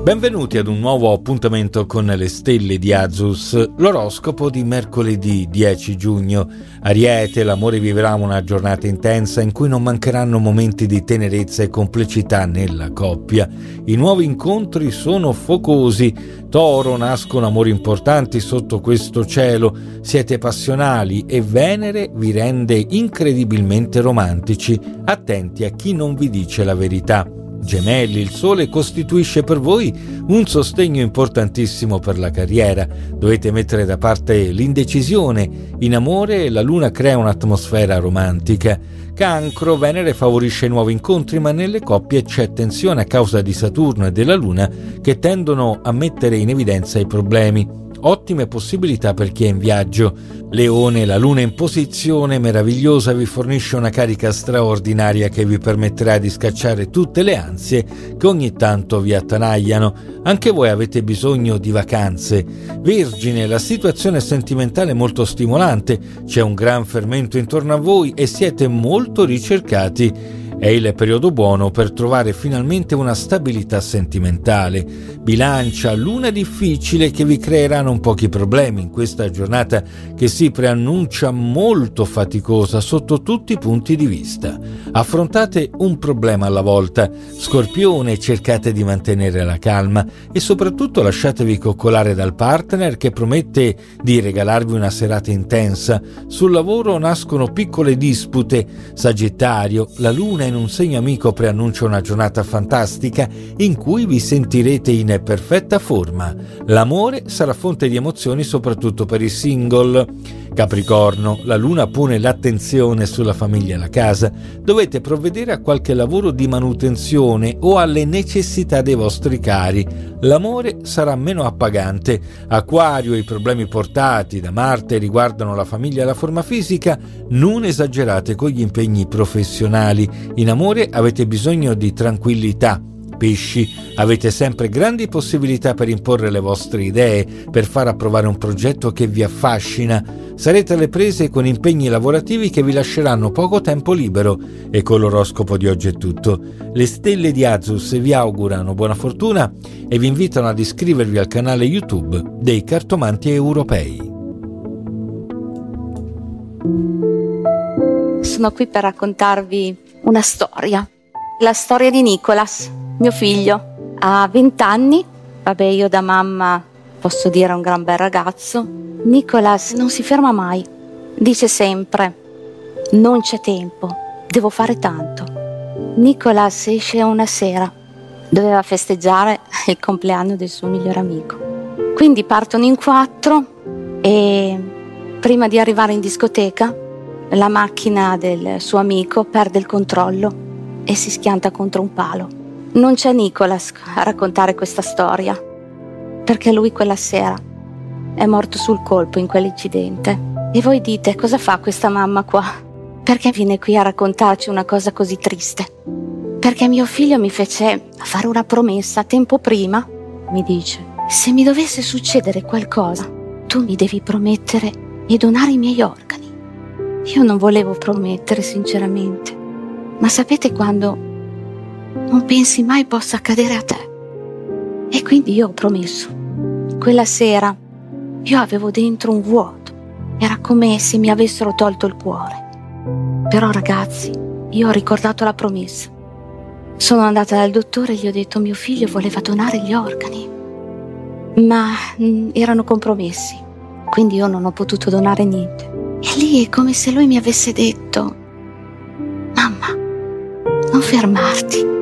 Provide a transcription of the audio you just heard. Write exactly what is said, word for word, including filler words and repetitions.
Benvenuti ad un nuovo appuntamento con le stelle di Azus, l'oroscopo di mercoledì dieci giugno. Ariete, l'amore vivrà una giornata intensa in cui non mancheranno momenti di tenerezza e complicità nella coppia. I nuovi incontri sono focosi. Toro, nascono amori importanti sotto questo cielo. Siete passionali e Venere vi rende incredibilmente romantici. Attenti a chi non vi dice la verità. Gemelli, il sole costituisce per voi un sostegno importantissimo per la carriera. Dovete mettere da parte l'indecisione. In amore la luna crea un'atmosfera romantica. Cancro, Venere favorisce nuovi incontri, ma nelle coppie c'è tensione a causa di Saturno e della luna che tendono a mettere in evidenza i problemi. Ottime possibilità per chi è in viaggio. Leone, la luna in posizione meravigliosa vi fornisce una carica straordinaria che vi permetterà di scacciare tutte le ansie che ogni tanto vi attanagliano. Anche voi avete bisogno di vacanze. Vergine, la situazione sentimentale è molto stimolante, c'è un gran fermento intorno a voi e siete molto ricercati. È il periodo buono per trovare finalmente una stabilità sentimentale. Bilancia, luna difficile che vi creerà non pochi problemi in questa giornata che si preannuncia molto faticosa sotto tutti i punti di vista. Affrontate un problema alla volta. Scorpione, cercate di mantenere la calma e soprattutto lasciatevi coccolare dal partner che promette di regalarvi una serata intensa. Sul lavoro nascono piccole dispute. Sagittario, la luna in un segno amico preannuncia una giornata fantastica in cui vi sentirete in perfetta forma. L'amore sarà fonte di emozioni soprattutto per i single. Capricorno, la luna pone l'attenzione sulla famiglia e la casa. Dovete provvedere a qualche lavoro di manutenzione o alle necessità dei vostri cari. L'amore sarà meno appagante. Acquario, i problemi portati da Marte riguardano la famiglia e la forma fisica. Non esagerate con gli impegni professionali. In amore avete bisogno di tranquillità. Pesci, avete sempre grandi possibilità per imporre le vostre idee, per far approvare un progetto che vi affascina. Sarete alle prese con impegni lavorativi che vi lasceranno poco tempo libero. E con l'oroscopo di oggi è tutto. Le stelle di Azus vi augurano buona fortuna e vi invitano ad iscrivervi al canale YouTube dei Cartomanti Europei. Sono qui per raccontarvi una storia. La storia di Nicolas, mio figlio. Ha vent'anni, vabbè, io da mamma posso dire un gran bel ragazzo. Nicolas non si ferma mai, dice sempre: non c'è tempo, devo fare tanto. Nicolas esce una sera, doveva festeggiare il compleanno del suo migliore amico. Quindi partono in quattro e prima di arrivare in discoteca la macchina del suo amico perde il controllo e si schianta contro un palo. Non c'è Nicolas a raccontare questa storia, perché lui quella sera è morto sul colpo in quell'incidente. E voi dite: cosa fa questa mamma qua? Perché viene qui a raccontarci una cosa così triste? Perché mio figlio mi fece fare una promessa tempo prima. Mi dice: se mi dovesse succedere qualcosa, tu mi devi promettere di donare i miei organi. Io non volevo promettere, sinceramente. Ma sapete quando non pensi mai possa accadere a te? E quindi io ho promesso. Quella sera io avevo dentro un vuoto. Era come se mi avessero tolto il cuore. Però ragazzi, io ho ricordato la promessa. Sono andata dal dottore e gli ho detto: mio figlio voleva donare gli organi. Ma mh, erano compromessi. Quindi io non ho potuto donare niente. E lì è come se lui mi avesse detto: mamma, non fermarti,